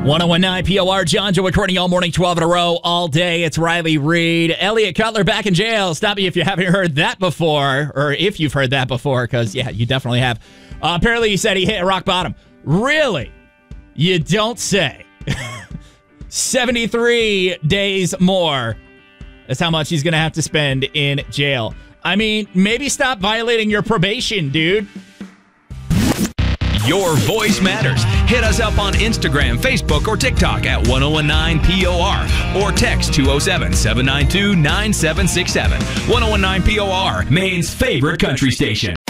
1019 POR, John Joe recording all morning, 12 in a row, all day. It's Riley Reed. Elliot Cutler back in jail. Stop me if you haven't heard that before, or if you've heard that before, because, yeah, you definitely have. Apparently, he said he hit rock bottom. Really? You don't say. 73 days more. That's how much he's going to have to spend in jail. I mean, maybe stop violating your probation, dude. Your voice matters. Hit us up on Instagram, Facebook, or TikTok at 1019 POR or text 207-792-9767. 1019 POR, Maine's favorite country station.